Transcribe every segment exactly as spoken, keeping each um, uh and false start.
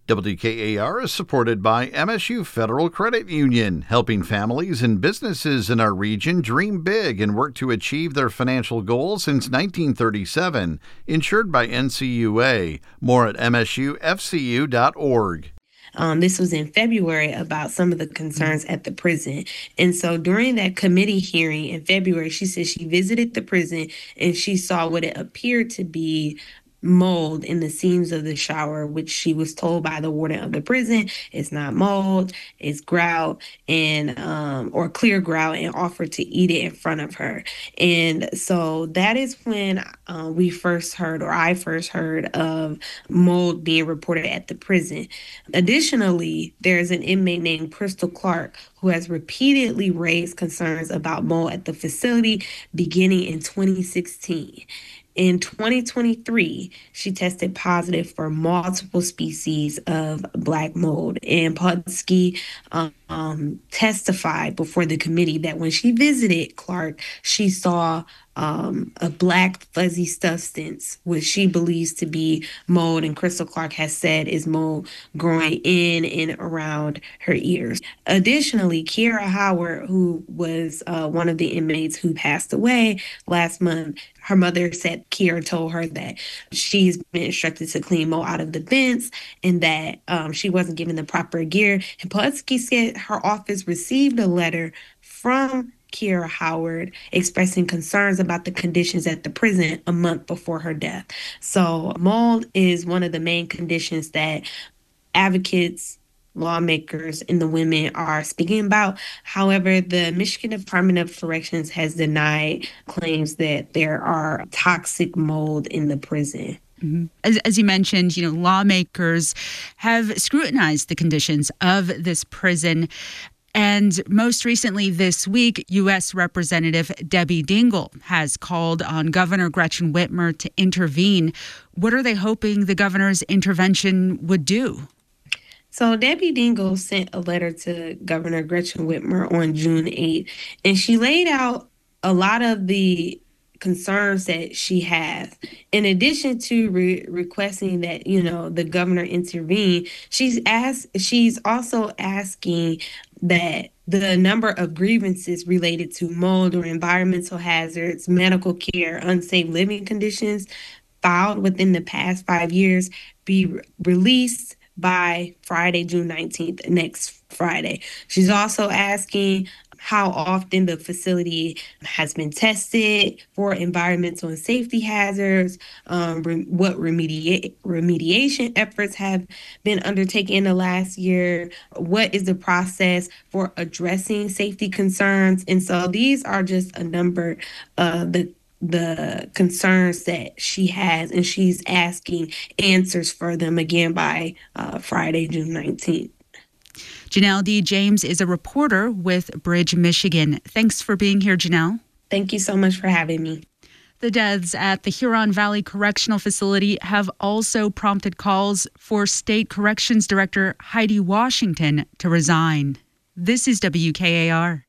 W K A R is supported by M S U Federal Credit Union, helping families and businesses in our region dream big and work to achieve their financial goals since nineteen thirty-seven. Insured by N C U A. More at M S U F C U dot org. Um, this was in February about some of the concerns at the prison. And so during that committee hearing in February, she said she visited the prison and she saw what it appeared to be mold in the seams of the shower, which she was told by the warden of the prison it's not mold, it's grout, and um or clear grout, and offered to eat it in front of her. And so that is when uh, we first heard, or I first heard of mold being reported at the prison. Additionally, there's an inmate named Crystal Clark who has repeatedly raised concerns about mold at the facility beginning in twenty sixteen. In twenty twenty-three, she tested positive for multiple species of black mold. And Pudski um, um, testified before the committee that when she visited Clark, she saw um, a black fuzzy substance, which she believes to be mold, and Crystal Clark has said is mold growing in and around her ears. Additionally, Kiera Howard, who was uh, one of the inmates who passed away last month, her mother said Kiera told her that she's been instructed to clean mold out of the vents and that um, she wasn't given the proper gear. And Pudski said her office received a letter from Kiera Howard expressing concerns about the conditions at the prison a month before her death. So mold is one of the main conditions that advocates, lawmakers, and the women are speaking about. However, the Michigan Department of Corrections has denied claims that there are toxic mold in the prison. Mm-hmm. As, as you mentioned, you know, lawmakers have scrutinized the conditions of this prison. And most recently this week, U S Representative Debbie Dingell has called on Governor Gretchen Whitmer to intervene. What are they hoping the governor's intervention would do? So Debbie Dingell sent a letter to Governor Gretchen Whitmer on June eighth, and she laid out a lot of the concerns that she has. In addition to re- requesting that, you know, the governor intervene, she's asked, she's also asking that the number of grievances related to mold or environmental hazards, medical care, unsafe living conditions filed within the past five years be re- released by Friday, June nineteenth, next Friday. She's also asking how often the facility has been tested for environmental and safety hazards, um, re- what remedi- remediation efforts have been undertaken in the last year, what is the process for addressing safety concerns. And so these are just a number of the the concerns that she has, and she's asking answers for them again by uh, Friday, June nineteenth. Janelle D. James is a reporter with Bridge, Michigan. Thanks for being here, Janelle. Thank you so much for having me. The deaths at the Huron Valley Correctional Facility have also prompted calls for State Corrections Director Heidi Washington to resign. This is W K A R.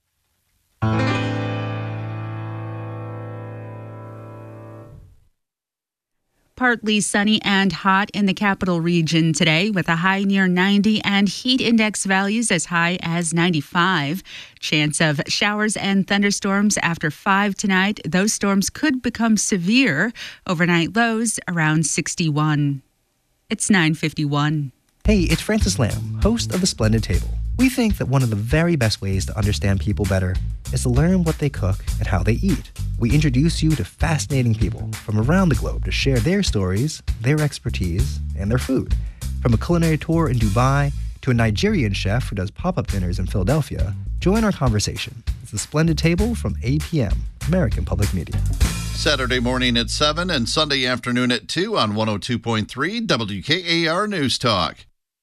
Partly sunny and hot in the capital region today with a high near ninety and heat index values as high as ninety-five. Chance of showers and thunderstorms after five tonight. Those storms could become severe. Overnight lows around sixty-one. It's nine fifty-one. Hey, it's Francis Lamb, host of The Splendid Table. We think that one of the very best ways to understand people better is to learn what they cook and how they eat. We introduce you to fascinating people from around the globe to share their stories, their expertise, and their food. From a culinary tour in Dubai to a Nigerian chef who does pop-up dinners in Philadelphia, join our conversation. It's The Splendid Table from A P M, American Public Media. Saturday morning at seven and Sunday afternoon at two on one oh two point three W K A R News Talk.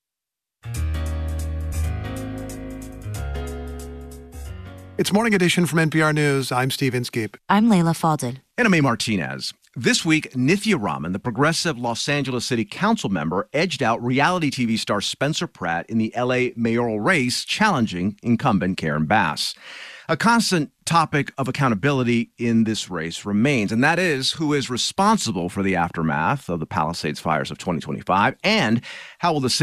It's Morning Edition from N P R News. I'm Steve Inskeep. I'm Layla Fadel. And I'm A. Martinez. This week, Nithya Raman, the progressive Los Angeles City Council member, edged out reality T V star Spencer Pratt in the L A mayoral race, challenging incumbent Karen Bass. A constant topic of accountability in this race remains, and that is who is responsible for the aftermath of the Palisades fires of twenty twenty-five, and how will the city